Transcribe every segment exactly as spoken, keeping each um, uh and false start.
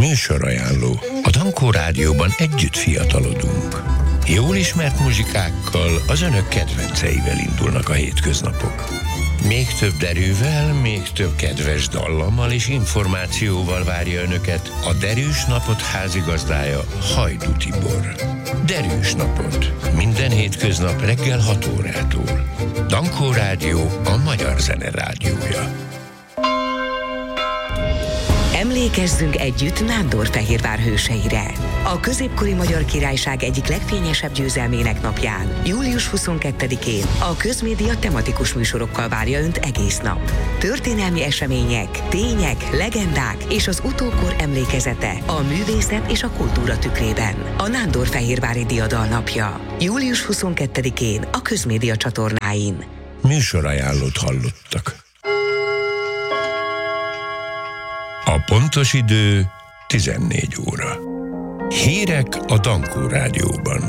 Műsorajánló. A Dankó Rádióban együtt fiatalodunk. Jól ismert muzsikákkal, az önök kedvenceivel indulnak a hétköznapok. Még több derűvel, még több kedves dallammal és információval várja önöket a Derűs Napot házigazdája, Hajdú Tibor. Derűs Napot. Minden hétköznap reggel hat órától. Dankó Rádió, a magyar zene rádiója. Emlékezzünk együtt Nándorfehérvár hőseire. A középkori Magyar Királyság egyik legfényesebb győzelmének napján, július huszonkettedikén a Közmédia tematikus műsorokkal várja Önt egész nap. Történelmi események, tények, legendák és az utókor emlékezete a művészet és a kultúra tükrében. A Nándorfehérvári Diadal napja, július huszonkettedikén a Közmédia csatornáin. Műsorajánlót hallottak. A pontos idő tizennégy óra. Hírek a Dankó Rádióban.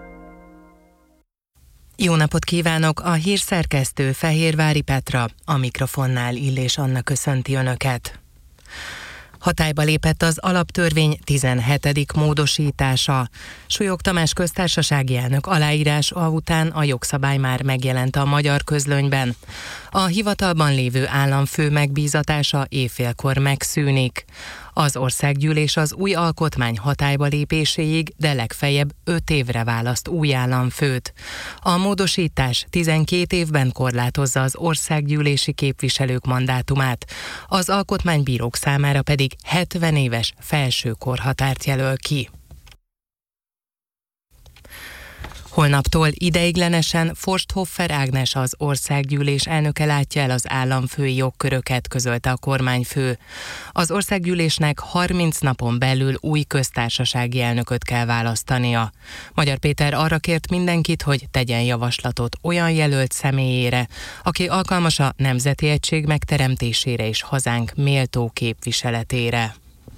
Jó napot kívánok! A hírszerkesztő Fehérvári Petra, a mikrofonnál Illés Anna köszönti Önöket. Hatályba lépett az alaptörvény tizenhetedik módosítása. Súlyog Tamás köztársasági elnök aláírása után a jogszabály már megjelent a Magyar Közlönyben. A hivatalban lévő államfő megbízatása éjfélkor megszűnik. Az országgyűlés az új alkotmány hatályba lépéséig, de legfeljebb öt évre választ új államfőt. A módosítás tizenkét évben korlátozza az országgyűlési képviselők mandátumát, az alkotmánybírók számára pedig hetven éves felső korhatárt jelöl ki. Holnaptól ideiglenesen Forsthoffer Ágnes, az országgyűlés elnöke látja el az államfői jogköröket, közölte a kormányfő. Az országgyűlésnek harminc napon belül új köztársasági elnököt kell választania. Magyar Péter arra kért mindenkit, hogy tegyen javaslatot olyan jelölt személyére, aki alkalmas a nemzeti egység megteremtésére és hazánk méltó képviseletére.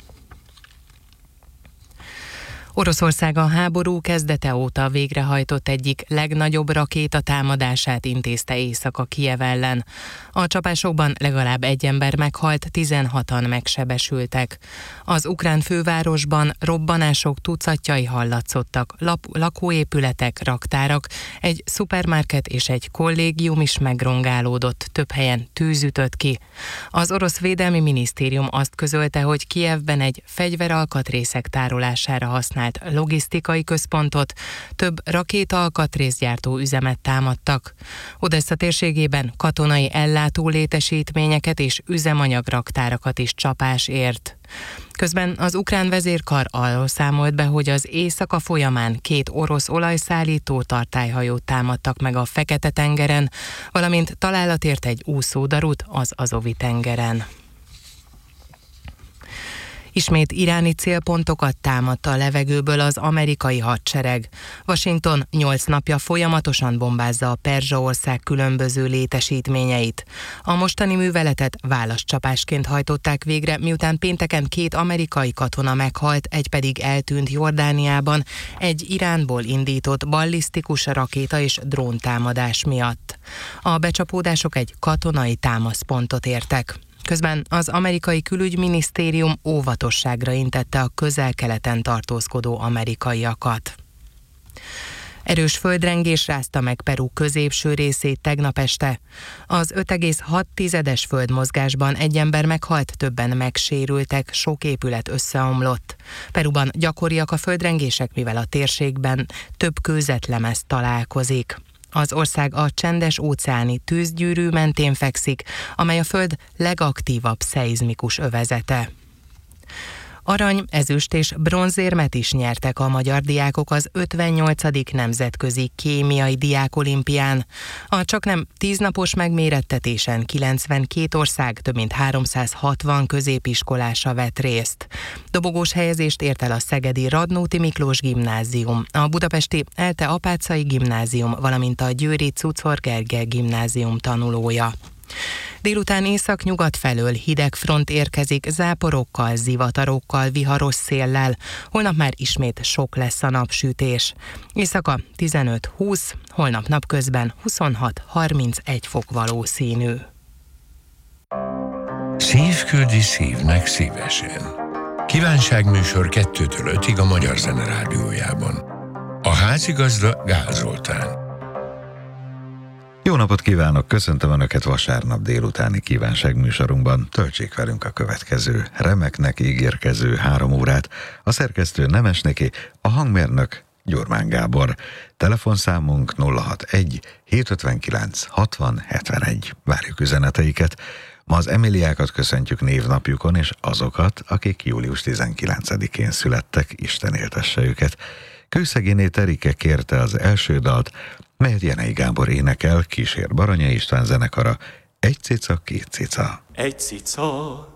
Oroszország a háború kezdete óta végrehajtott egyik legnagyobb rakétatámadását intézte éjszaka Kijev ellen. A csapásokban legalább egy ember meghalt, tizenhatan megsebesültek. Az ukrán fővárosban robbanások tucatjai hallatszottak, lap- lakóépületek, raktárak, egy szupermarket és egy kollégium is megrongálódott, több helyen tűz ütött ki. Az orosz védelmi minisztérium azt közölte, hogy Kijevben egy fegyveralkatrészek tárolására használt logisztikai központot, több rakéta-alkatrészgyártó üzemet támadtak. Odessza térségében katonai ellátó létesítményeket és üzemanyagraktárakat is csapás ért. Közben az ukrán vezérkar arról számolt be, hogy az éjszaka folyamán két orosz olajszállító tartályhajót támadtak meg a Fekete-tengeren, valamint találat ért egy úszódarut az Azovi-tengeren. Ismét iráni célpontokat támadta a levegőből az amerikai hadsereg. Washington nyolc napja folyamatosan bombázza a Perzsa-ország különböző létesítményeit. A mostani műveletet válaszcsapásként hajtották végre, miután pénteken két amerikai katona meghalt, egy pedig eltűnt Jordániában egy Iránból indított ballisztikus rakéta és dróntámadás miatt. A becsapódások egy katonai támaszpontot értek. Közben az amerikai külügyminisztérium óvatosságra intette a közel-keleten tartózkodó amerikaiakat. Erős földrengés rázta meg Peru középső részét tegnap este. Az öt egész hat tizedes földmozgásban egy ember meghalt, többen megsérültek, sok épület összeomlott. Peruban gyakoriak a földrengések, mivel a térségben több kőzetlemez találkozik. Az ország a csendes-óceáni tűzgyűrű mentén fekszik, amely a Föld legaktívabb szeizmikus övezete. Arany, ezüst és bronzérmet is nyertek a magyar diákok az ötvennyolcadik nemzetközi kémiai diákolimpián. A csaknem tíznapos megmérettetésen kilencvenkét ország több mint háromszázhatvan középiskolása vett részt. Dobogós helyezést ért el a szegedi Radnóti Miklós gimnázium, a budapesti Elte Apáczai gimnázium, valamint a győri Czuczor Gergely gimnázium tanulója. Délután észak-nyugat felől hideg front érkezik záporokkal, zivatarokkal, viharos széllel. Holnap már ismét sok lesz a napsütés. Éjszaka tizenöt-húsz, holnap napközben huszonhat-harmincegy fok valószínű. Szív küldi szívnek szívesen. Kívánságműsor kettőtől ötig a Magyar Zene Rádiójában. A házigazda Gál Zoltán. Jó napot kívánok, köszöntöm Önöket vasárnap délutáni kívánságműsorunkban. Töltsék velünk a következő, remeknek ígérkező három órát. A szerkesztő Nemesnéki, a hangmérnök Gyurmán Gábor. Telefonszámunk nulla hatvanegy hétszázötvenkilenc hatvan hetvenegy. Várjuk üzeneteiket. Ma az Emiliákat köszöntjük névnapjukon, és azokat, akik július tizenkilencedikén születtek, Isten éltesse őket. Kőszegéné Terike kérte az első dalt, melyet Jenei Gábor énekel, kísér Baranya István zenekara, Egy cica, két cica. Egy cica,